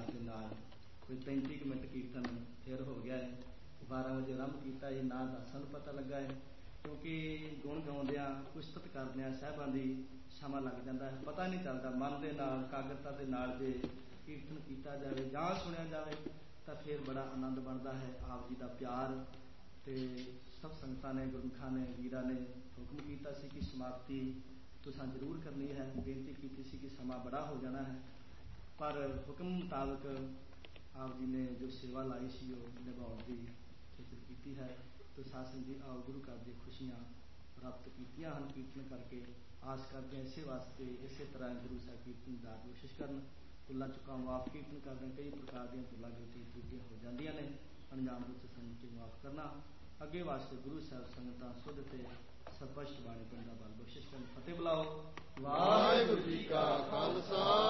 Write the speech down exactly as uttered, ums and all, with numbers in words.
ਆਵਾਜ਼ ਦੇ ਨਾਲ ਕੋਈ ਪੈਂਤੀ ਕੁ ਮਿੰਟ ਕੀਰਤਨ ਫਿਰ ਹੋ ਗਿਆ ਹੈ। ਬਾਰਾਂ ਵਜੇ ਆਰੰਭ ਕੀਤਾ ਜੀ, ਨਾ ਦਾ ਸਾਨੂੰ ਪਤਾ ਲੱਗਾ ਹੈ ਕਿਉਂਕਿ ਗੁਣ ਗਾਉਂਦਿਆਂ ਉਸਤਤ ਕਰਦਿਆਂ ਸਾਹਿਬਾਂ ਦੀ ਸਮਾਂ ਲੱਗ ਜਾਂਦਾ ਹੈ, ਪਤਾ ਨਹੀਂ ਚੱਲਦਾ। ਮਨ ਦੇ ਨਾਲ ਕਾਗਰਤਾ ਦੇ ਨਾਲ ਜੇ ਕੀਰਤਨ ਕੀਤਾ ਜਾਵੇ ਜਾਂ ਸੁਣਿਆ ਜਾਵੇ ਤਾਂ ਫਿਰ ਬੜਾ ਆਨੰਦ ਬਣਦਾ ਹੈ। ਆਪ ਜੀ ਦਾ ਪਿਆਰ ਅਤੇ ਸਭ ਸੰਗਤਾਂ ਨੇ, ਗੁਰਮੁਖਾਂ ਨੇ, ਵੀਰਾਂ ਨੇ ਹੁਕਮ ਕੀਤਾ ਸੀ ਕਿ ਸਮਾਪਤੀ ਤੁਸੀਂ ਜ਼ਰੂਰ ਕਰਨੀ ਹੈ। ਬੇਨਤੀ ਕੀਤੀ ਸੀ ਕਿ ਸਮਾਂ ਬੜਾ ਹੋ ਜਾਣਾ ਹੈ, ਪਰ ਹੁਕਮ ਮੁਤਾਬਕ ਆਪ ਜੀ ਨੇ ਜੋ ਸੇਵਾ ਲਾਈ ਸੀ ਉਹ ਨਿਭਾਉਣ ਦੀ ਫਿਕਰ ਕੀਤੀ ਹੈ। ਅਤੇ ਸਾਸਨ ਜੀ ਆਓ ਗੁਰੂ ਘਰ ਦੀਆਂ ਖੁਸ਼ੀਆਂ ਪ੍ਰਾਪਤ ਕੀਤੀਆਂ ਹਨ ਕੀਰਤਨ ਕਰਕੇ। ਆਸ ਕਰਦੇ ਹਾਂ ਇਸੇ ਵਾਸਤੇ ਇਸੇ ਤਰ੍ਹਾਂ ਗੁਰੂ ਸਾਹਿਬ ਕੀਰਤਨ ਦਾ ਕੋਸ਼ਿਸ਼ ਕਰਨ। ਭੁੱਲਾਂ ਚੁੱਕਾਂ ਮਾਫ ਕੀਰਤਨ ਕਰਦੇ ਕਈ ਪ੍ਰਕਾਰ ਦੀਆਂ ਭੁੱਲਾਂ ਗਲਤੀਆਂ ਤਰੁੱਟੀਆਂ ਹੋ ਜਾਂਦੀਆਂ ਨੇ, ਅਣਜਾਣ ਰੂਪ ਸੰਗਤ ਨੂੰ ਮਾਫ ਕਰਨਾ। ਅੱਗੇ ਵਾਸਤੇ ਗੁਰੂ ਸਾਹਿਬ ਸੰਗਤਾਂ ਸੁਧ ਤੇ ਸਪਸ਼ਟ ਬਾਣੀ ਪਿੰਡ ਦਾ ਬਲ ਬਖਸ਼ਿਸ਼ ਕਰਨ। ਫਤਿਹ ਬੁਲਾਓ। ਵਾਹਿਗੁਰੂ ਜੀ ਕਾ ਖਾਲਸਾ